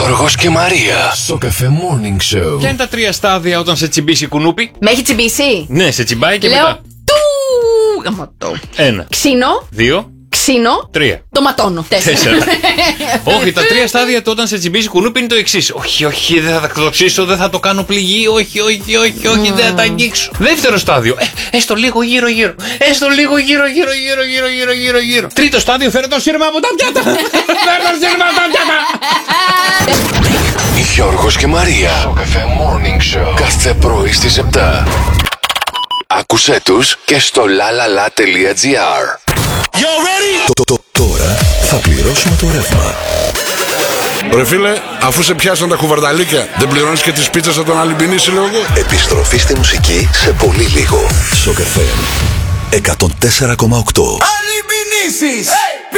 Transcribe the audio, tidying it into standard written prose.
Γιώργος και Μαρία. Στο Cafe Morning Show. Ποια είναι τα 3 στάδια όταν σε τσιμπήσει κουνούπι? Με έχει τσιμπήσει. Ναι, σε τσιμπάει και Λέω μετά. του γαματώ. 1, Ξύνω, 2, ξύνω, 3. το ματώνω. 4. Όχι, τα 3 στάδια του όταν σε τσιμπήσει κουνούπι είναι το εξής. Όχι, δεν θα τα κλωτσίσω, δεν θα το κάνω πληγή. Όχι, δεν θα τα αγγίξω. Δεύτερο στάδιο. Έστω λίγο γύρω-γύρω. Έστω λίγο γύρω-γύρω. Τρίτο στάδιο, φέρε το σύρμα από τα πιάτα. Φέρε το σύρμα από τα πιάτα. Γιώργος και Μαρία. Στο Cafe Morning Show. Κάθε πρωί στις 7. Άκουσέ τους και στο lalala.gr. Τώρα θα πληρώσουμε το ρεύμα. Ρε φίλε, αφού σε πιάσαν τα κουβαρδαλίκια, δεν πληρώνεις και τις πίτσες από τον Αλυμπινίση, λέω εγώ. Επιστροφή στη μουσική σε πολύ λίγο. Στο Cafe 104,8. Αλυμπινίσεις!